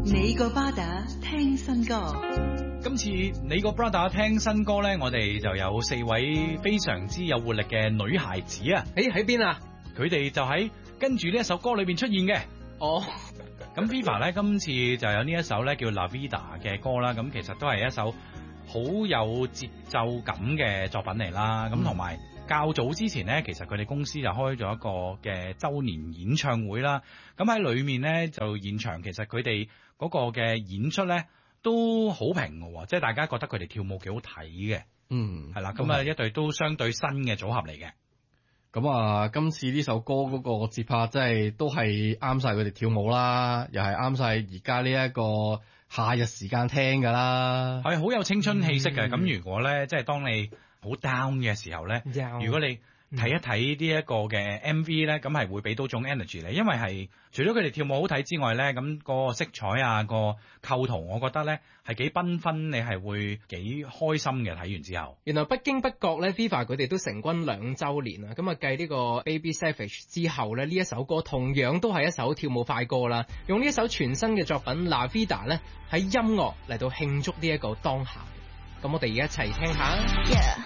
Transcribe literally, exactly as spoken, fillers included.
你個巴打聽新歌， 今次你個 brother 聽新歌呢，我哋就有四位非常之有活力嘅女孩子啊！ 誒喺邊啊？ 佢哋就喺跟住呢一首歌裏邊出現嘅。 哦， 咁 Viva 呢，今次就有呢一首呢叫 La Vida 嘅歌啦，咁其實都係一首好有節奏感嘅作品嚟啦。咁同埋較早之前呢，其實佢哋公司就開咗一個嘅周年演唱會啦。咁喺裏面呢，就現場其實佢哋嗰個嘅演出呢都好平嘅，即係大家覺得佢哋跳舞幾好睇嘅。 嗯， 係啦，咁啊一隊都相對新嘅組合嚟嘅。 咁啊，今次呢首歌嗰個節拍真係都係啱晒佢哋跳舞啦，又係啱晒而家呢一個夏日時間聽㗎啦， 係好有青春氣息嘅。咁、嗯、如果咧，即係當你好 down 嘅時候咧，嗯、如果你睇一睇呢一個嘅 M V 咧，咁係會俾到種 energy 你，因為係除咗佢哋跳舞好睇之外咧，咁個色彩啊、個構圖，我覺得咧係幾繽紛，你係會幾開心嘅。睇完之後， 原來不經不覺咧 ，Viva 佢哋都成軍兩週年啦。咁啊，繼呢個 Baby Savage 之後咧，呢一首歌同樣都係一首跳舞快歌啦。用呢一首全新嘅作品 La Vida 咧，喺音樂嚟到慶祝呢一個當下。咁我哋而家一齊聽下。Yeah.